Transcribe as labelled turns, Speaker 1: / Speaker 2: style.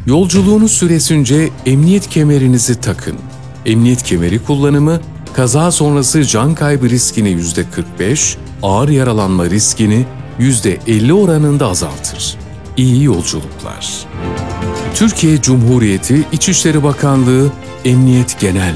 Speaker 1: Yolculuğunuz süresince emniyet kemerinizi takın. Emniyet kemeri kullanımı, kaza sonrası can kaybı riskini %45, ağır yaralanma riskini %50 oranında azaltır. İyi yolculuklar. Türkiye Cumhuriyeti İçişleri Bakanlığı Emniyet Genel